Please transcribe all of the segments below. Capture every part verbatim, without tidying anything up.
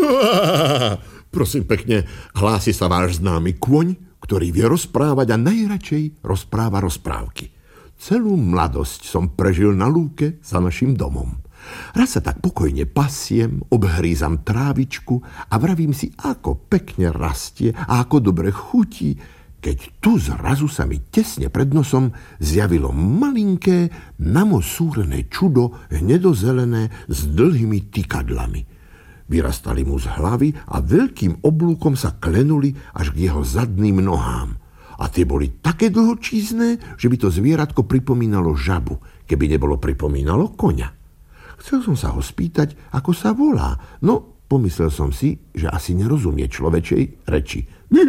Prosím pekne, hlási sa váš známy kôň, ktorý vie rozprávať a najradšej rozpráva rozprávky. Celú mladosť som prežil na lúke za našim domom. Raz sa tak pokojne pasiem, obhrízam trávičku a vravím si, ako pekne rastie a ako dobre chutí, keď tu zrazu sa mi tesne pred nosom zjavilo malinké, namosúrené čudo, hnedozelené s dlhými tykadlami. Vyrastali mu z hlavy a veľkým oblúkom sa klenuli až k jeho zadným nohám. A tie boli také dlhočízne, že by to zvieratko pripomínalo žabu, keby nebolo pripomínalo koňa. Chcel som sa ho spýtať, ako sa volá, no pomyslel som si, že asi nerozumie človečej reči.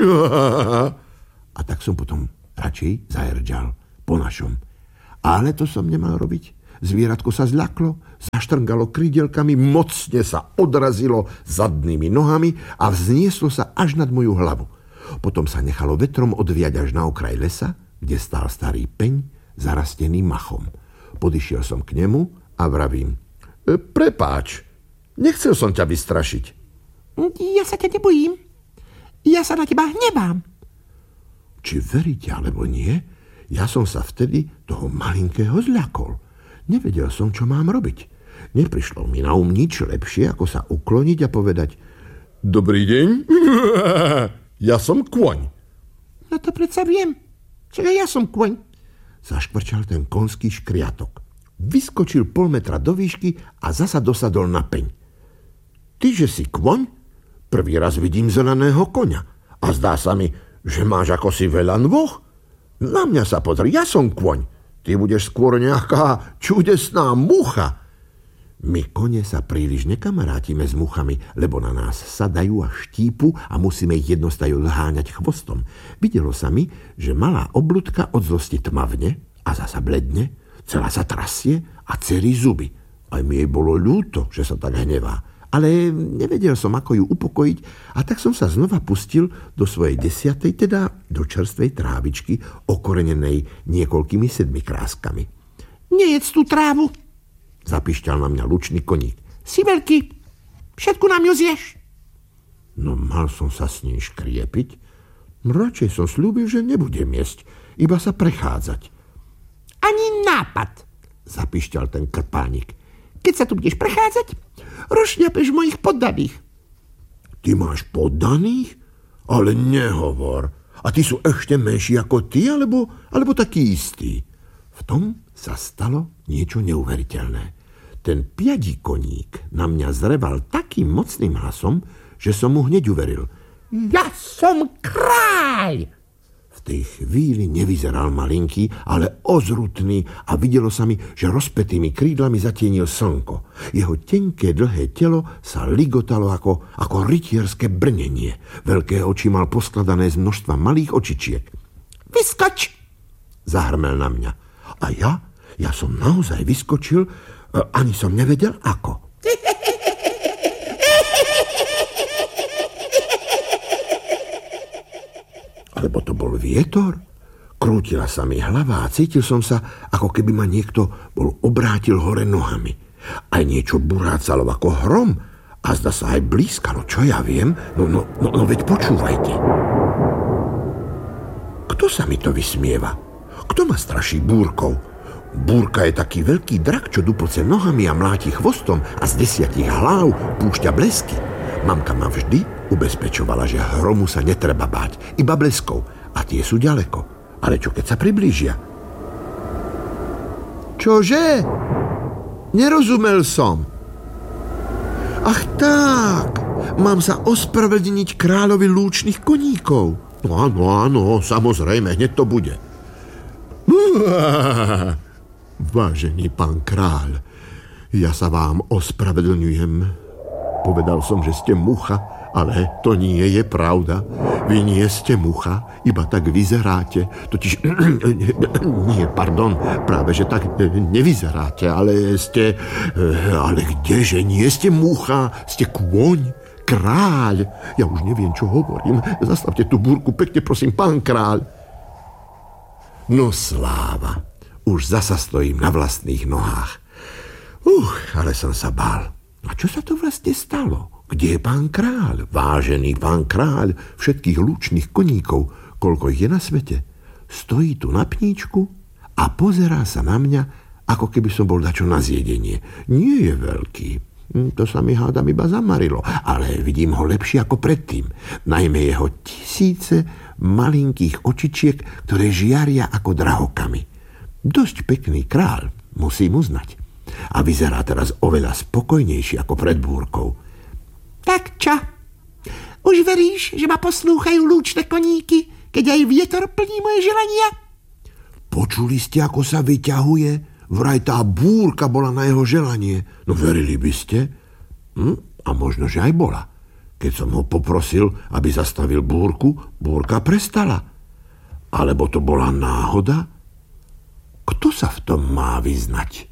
A tak som potom radšej zaerdžal po našom. Ale to som nemal robiť. Zvieratko sa zľaklo, zaštrngalo krídelkami, mocne sa odrazilo zadnými nohami a vznieslo sa až nad moju hlavu. Potom sa nechalo vetrom odviať až na okraj lesa, kde stál starý peň, zarastený machom. Podišiel som k nemu a vravím: e, prepáč, nechcel som ťa vystrašiť. Ja sa ťa nebojím. Ja sa na teba hnevám. Či veríte alebo nie, ja som sa vtedy toho malinkého zľakol. Nevedel som, čo mám robiť. Neprišlo mi na um nič lepšie, ako sa ukloniť a povedať: dobrý deň, ja som kôň. No to predsa viem, že ja som kôň. Zaškvrčal ten konský škriatok. Vyskočil pol metra do výšky a zasa dosadol na peň. Tyže si kôň? Prvý raz vidím zeleného koňa. A zdá sa mi, že máš ako si veľa nôh. Na mňa sa pozri, ja som kôň. Ty budeš skôr nejaká čudesná mucha. My kone sa príliš nekamarátime s muchami, lebo na nás sadajú a štípu a musíme ich jednostajú zháňať chvostom. Videlo sa mi, že malá obludka od zlosti tmavne a zasa bledne, celá sa trasie a celý zuby. Aj mi jej bolo ľúto, že sa tak hnevá. Ale nevedel som, ako ju upokojiť, a tak som sa znova pustil do svojej desiatej, teda do čerstvej trávičky, okorenenej niekoľkými sedmikráskami. Nejedz tú trávu, zapišťal na mňa lučný koník. Si veľký, všetku nám ju zješ. No mal som sa s ním škriepiť. Radšej som sľúbil, že nebudem jesť, iba sa prechádzať. Ani nápad, zapišťal ten krpánik. Keď sa tu budeš prechádzať, rozšňapeš mojich poddaných. Ty máš poddaných? Ale nehovor. A ty sú ešte menší ako ty, alebo, alebo taký istý? V tom sa stalo niečo neuveriteľné. Ten piadí koník na mňa zreval takým mocným hlasom, že som mu hneď uveril. Ja som kráľ! V tej chvíli nevyzeral malinký, ale ozrutný a videlo sa mi, že rozpätými krídlami zatienil slnko. Jeho tenké dlhé telo sa ligotalo ako, ako rytierské brnenie. Veľké oči mal poskladané z množstva malých očičiek. Vyskoč! Zahrmel na mňa. A ja? Ja som naozaj vyskočil, ani som nevedel ako. Alebo to bol vietor? Krútila sa mi hlava a cítil som sa, ako keby ma niekto bol obrátil hore nohami. Aj niečo burácalo ako hrom a zdá sa aj blízkalo, čo ja viem. No, no, no, no veď počúvajte. Kto sa mi to vysmieva? Kto ma straší búrkou? Búrka je taký veľký drak, čo dupoce nohami a mláti chvostom a z desiatich hlav púšťa blesky. Mamka ma vždy ubezpečovala, že hromu sa netreba báť, iba bleskov, a tie sú ďaleko. Ale čo keď sa priblížia? Čože? Nerozumel som. Ach tak, mám sa ospravedlniť kráľovi lúčnych koníkov. No áno, áno, samozrejme, hneď to bude. Vážený pán kráľ, ja sa vám ospravedlňujem. Povedal som, že ste mucha, ale to nie je pravda. Vy nie ste mucha, iba tak vyzeráte. Totiž, nie, pardon, práve že tak nevyzeráte, ale ste, ale kdeže, nie ste mucha, ste kôň, kráľ. Ja už neviem, čo hovorím. Zastavte tú búrku, pekne prosím, pán kráľ. No sláva, už zasa stojím na vlastných nohách. Uh, ale som sa bál. A čo sa to vlastne stalo? Kde je pán kráľ, vážený pán kráľ všetkých lučných koníkov, koľko ich je na svete? Stojí tu na pníčku a pozerá sa na mňa, ako keby som bol dačo na zjedenie. Nie je veľký, to sa mi hádam iba zamarilo, ale vidím ho lepšie ako predtým. Najmä jeho tisíce malinkých očičiek, ktoré žiaria ako drahokamy. Dosť pekný kráľ, musím uznať. A vyzerá teraz oveľa spokojnejší ako pred búrkou. Tak čo? Už veríš, že ma poslúchajú lúčne koníky, keď aj vietor plní moje želania? Počuli ste, ako sa vyťahuje? Vraj tá búrka bola na jeho želanie. No verili by ste? Hm? A možno, že aj bola. Keď som ho poprosil, aby zastavil búrku, búrka prestala. Alebo to bola náhoda? Kto sa v tom má vyznať?